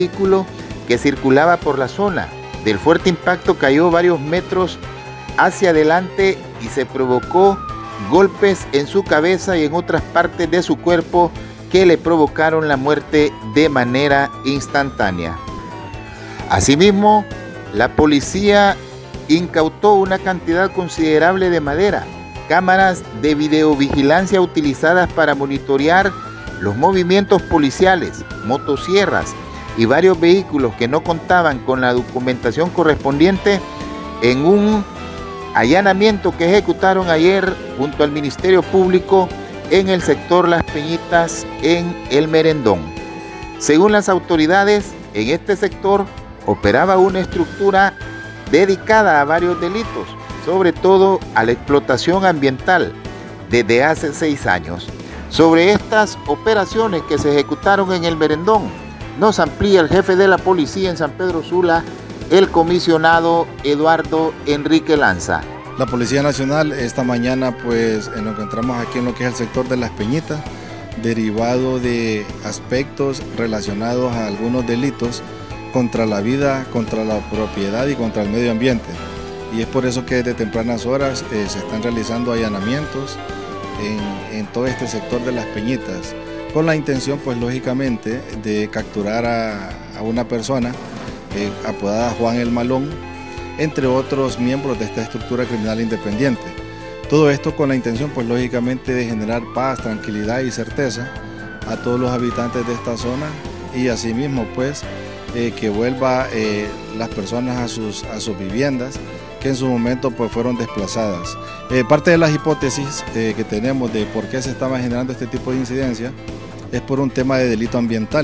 vehículo que circulaba por la zona. Del fuerte impacto cayó varios metros hacia adelante y se provocó golpes en su cabeza y en otras partes de su cuerpo que le provocaron la muerte de manera instantánea. Asimismo, la policía incautó una cantidad considerable de madera, cámaras de videovigilancia utilizadas para monitorear los movimientos policiales, motosierras y varios vehículos que no contaban con la documentación correspondiente en un allanamiento que ejecutaron ayer junto al Ministerio Público en el sector Las Peñitas en El Merendón. Según las autoridades, en este sector operaba una estructura dedicada a varios delitos, sobre todo a la explotación ambiental, desde hace 6 años. Sobre estas operaciones que se ejecutaron en El Merendón, nos amplía el jefe de la policía en San Pedro Sula, el comisionado Eduardo Enrique Lanza. La Policía Nacional esta mañana pues nos encontramos aquí en lo que es el sector de Las Peñitas, derivado de aspectos relacionados a algunos delitos contra la vida, contra la propiedad y contra el medio ambiente. Y es por eso que desde tempranas horas se están realizando allanamientos en todo este sector de Las Peñitas, con la intención pues lógicamente de capturar a una persona apodada Juan el Malón, entre otros miembros de esta estructura criminal independiente. Todo esto con la intención pues lógicamente de generar paz, tranquilidad y certeza a todos los habitantes de esta zona y asimismo pues que vuelva las personas a sus viviendas que en su momento pues fueron desplazadas. Parte de las hipótesis que tenemos de por qué se estaba generando este tipo de incidencia es por un tema de delito ambiental.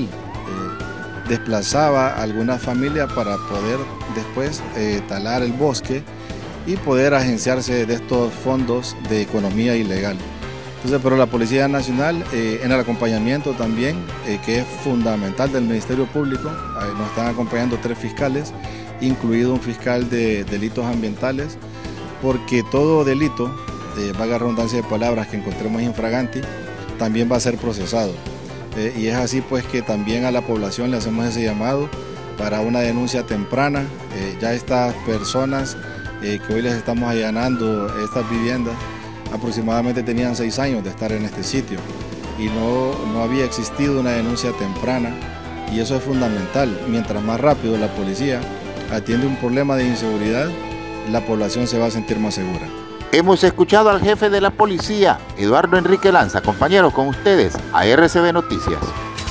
Desplazaba a alguna familia para poder después talar el bosque y poder agenciarse de estos fondos de economía ilegal. Entonces, pero la Policía Nacional, en el acompañamiento también, que es fundamental del Ministerio Público, nos están acompañando 3 fiscales, incluido un fiscal de delitos ambientales, porque todo delito, valga redundancia de palabras, que encontremos infraganti, también va a ser procesado. Y es así pues que también a la población le hacemos ese llamado para una denuncia temprana. Ya estas personas que hoy les estamos allanando estas viviendas, aproximadamente tenían 6 años de estar en este sitio y no había existido una denuncia temprana, y eso es fundamental. Mientras más rápido la policía atiende un problema de inseguridad, la población se va a sentir más segura. Hemos escuchado al jefe de la policía, Eduardo Enrique Lanza. Compañeros, con ustedes, a RCB Noticias.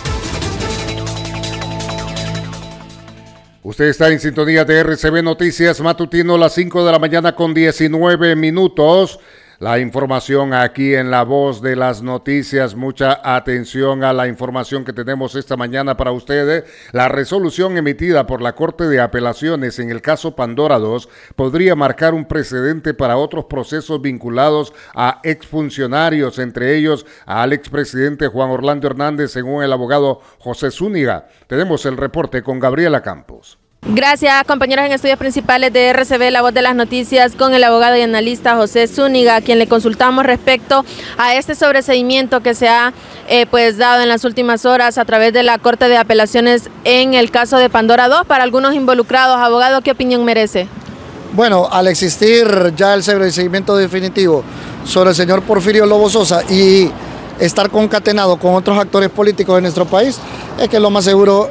Usted está en sintonía de RCB Noticias Matutino, las 5 de la mañana con 19 minutos. La información aquí en La Voz de las Noticias. Mucha atención a la información que tenemos esta mañana para ustedes. La resolución emitida por la Corte de Apelaciones en el caso Pandora II podría marcar un precedente para otros procesos vinculados a exfuncionarios, entre ellos al expresidente Juan Orlando Hernández, según el abogado José Zúñiga. Tenemos el reporte con Gabriela Campos. Gracias, compañeros en estudios principales de RCB, La Voz de las Noticias, con el abogado y analista José Zúñiga, a quien le consultamos respecto a este sobreseimiento que se ha dado en las últimas horas a través de la Corte de Apelaciones en el caso de Pandora II para algunos involucrados. Abogado, ¿qué opinión merece? Bueno, al existir ya el sobreseimiento definitivo sobre el señor Porfirio Lobo Sosa y estar concatenado con otros actores políticos de nuestro país, es que lo más seguro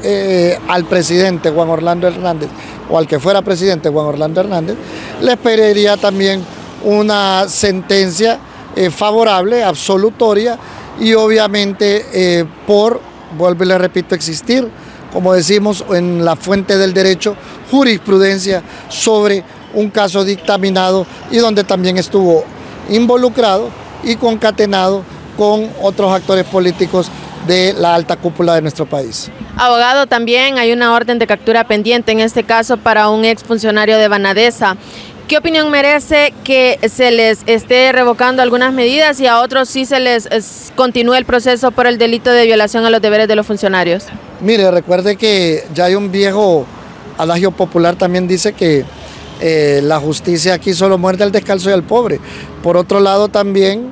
al presidente Juan Orlando Hernández, o al que fuera presidente Juan Orlando Hernández, le esperaría también una sentencia favorable, absolutoria, y obviamente vuelvo y le repito, existir, como decimos en la fuente del derecho, jurisprudencia sobre un caso dictaminado y donde también estuvo involucrado y concatenado con otros actores políticos de la alta cúpula de nuestro país. Abogado, también hay una orden de captura pendiente, en este caso para un exfuncionario de Banadesa. ¿Qué opinión merece que se les esté revocando algunas medidas y a otros sí se les continúe el proceso por el delito de violación a los deberes de los funcionarios? Mire, recuerde que ya hay un viejo adagio popular, también dice que la justicia aquí solo muerde al descalzo y al pobre. Por otro lado también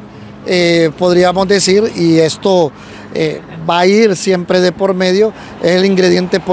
podríamos decir, y esto va a ir siempre de por medio, es el ingrediente